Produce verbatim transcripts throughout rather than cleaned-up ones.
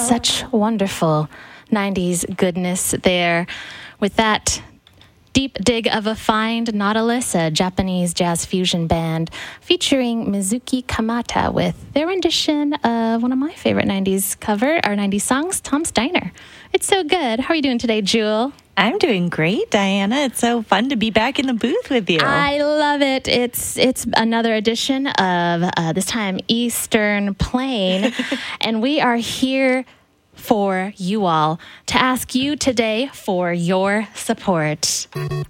such wonderful nineties goodness there. With that deep dig of a find, Nautilus, a Japanese jazz fusion band featuring Mizuki Kamata with their rendition of one of my favorite nineties cover, or nineties songs, Tom's Diner. It's so good. How are you doing today, Jewel? I'm doing great, Diana. It's so fun to be back in the booth with you. I love it. It's it's another edition of, uh, this time, Eastern Plain, and we are here for you all to ask you today for your support.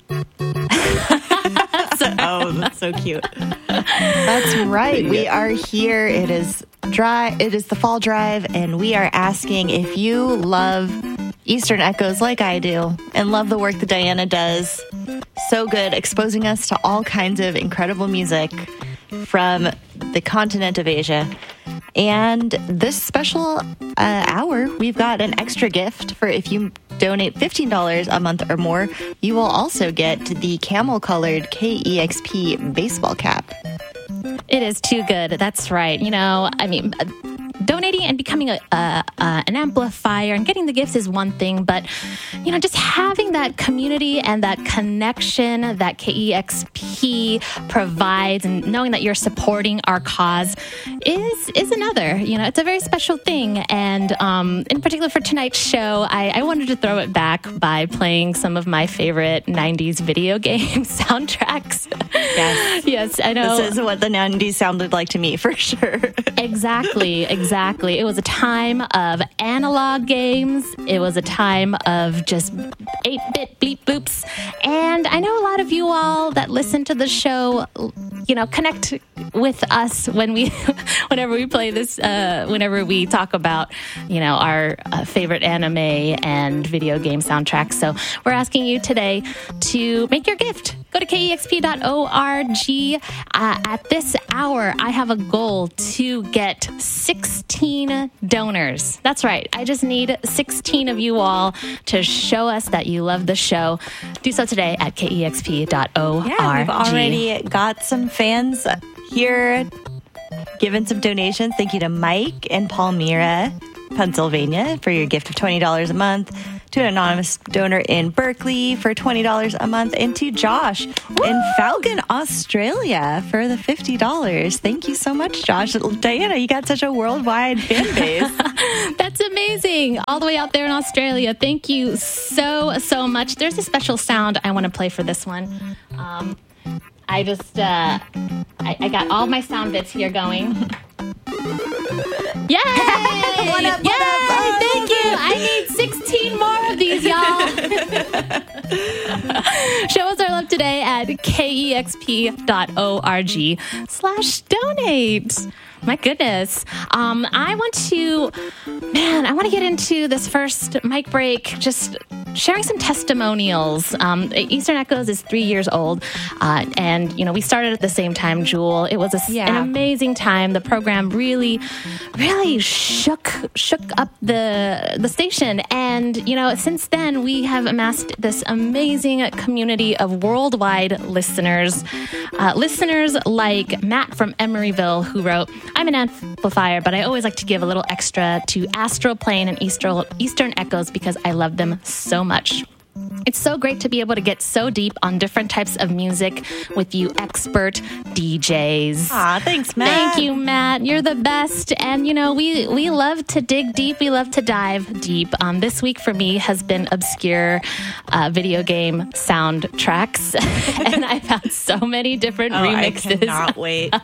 Oh, that's so cute. That's right. We are here. It is dry. It is the fall drive, and we are asking if you love Eastern Echoes like I do and love the work that Diana does. So good, exposing us to all kinds of incredible music from the continent of Asia. And this special uh, hour, we've got an extra gift for if you donate fifteen dollars a month or more. You will also get the camel-colored K E X P baseball cap. It is too good. That's right. You know, I mean, donating and becoming a, a, a an amplifier and getting the gifts is one thing, but you know, just having that community and that connection that K E X P provides, and knowing that you're supporting our cause is is another. You know, it's a very special thing. And um, in particular for tonight's show, I, I wanted to throw it back by playing some of my favorite nineties video game soundtracks. Yes, yes, I know. This is what the nineties sounded like to me, for sure. Exactly, exactly. It was a time of analog games. It was a time of just eight-bit bleep boops. And I know a lot of you all that listen to the show, you know, connect with us when we, whenever we play this, uh, whenever we talk about, you know, our uh, favorite anime and video game soundtracks. So we're asking you today to make your gift. Go to K E X P dot org. Uh, at this hour, I have a goal to get sixteen donors. That's right. I just need sixteen of you all to show us that you love the show. Do so today at K E X P dot org. Yeah, we've already got some fans here giving some donations. Thank you to Mike in Palmyra, Pennsylvania, for your gift of twenty dollars a month. To an anonymous donor in Berkeley for twenty dollars a month, and to Josh Woo! in Falcon, Australia for the fifty dollars. Thank you so much, Josh. Diana, you got such a worldwide fan base. That's amazing. All the way out there in Australia. Thank you so, so much. There's a special sound I want to play for this one. Um, I just, uh, I, I got all my sound bits here going. Yay! What up, what Yay! up? Oh, Thank you. I need sixteen more of these, y'all. Show us our love today at K E X P dot org slash donate. My goodness. Um, I want to, man, I want to get into this first mic break, just sharing some testimonials. Um, Eastern Echoes is three years old, uh, and, you know, we started at the same time, Jewel. It was a, yeah. an amazing time. The program really, really shook shook up the the station. And, you know, since then, we have amassed this amazing community of worldwide listeners. Uh, listeners like Matt from Emeryville, who wrote, I'm an amplifier, but I always like to give a little extra to Astral Plane and Eastern, Eastern Echoes because I love them so much. It's so great to be able to get so deep on different types of music with you expert D Js. Aw, thanks, Matt. Thank you, Matt. You're the best. And, you know, we, we love to dig deep. We love to dive deep. Um, this week for me has been obscure uh, video game soundtracks. And I found so many different oh, remixes. I cannot wait.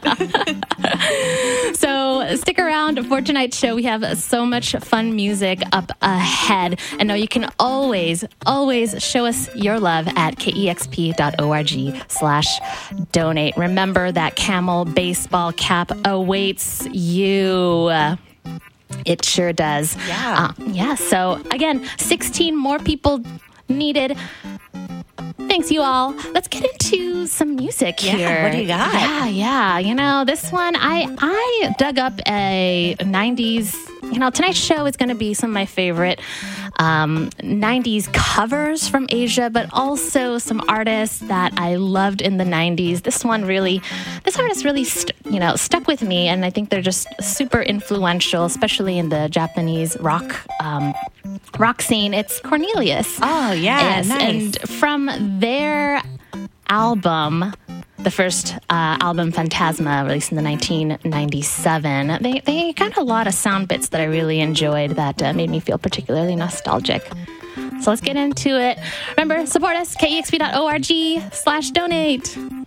So stick around for tonight's show. We have so much fun music up ahead. And know you can always, always show us your love at K E X P dot org slash donate. Remember that camel baseball cap awaits you. It sure does. Yeah. Uh, yeah. So again, sixteen more people needed. Thanks, you all. Let's get into some music yeah, here. What do you got? Yeah, yeah. You know, this one, I I dug up a nineties you know, tonight's show is going to be some of my favorite um, nineties covers from Asia, but also some artists that I loved in the nineties. This one really, this artist really, st- you know, stuck with me, and I think they're just super influential, especially in the Japanese rock um, rock scene. It's Cornelius. Oh, yeah, yes, nice. And from their album, the first uh, album, Phantasma, released in the nineteen ninety-seven, they, they got a lot of sound bits that I really enjoyed that uh, made me feel particularly nostalgic. So let's get into it. Remember, support us, kexp.org slash donate.